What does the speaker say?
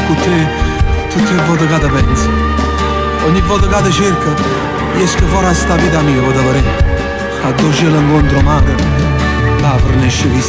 con te tutte le volte che te penso. Ogni volta che te cerco, esco fuori a sta vita mia, potevo vedere. A dove c'è l'incontro mare, là fornisce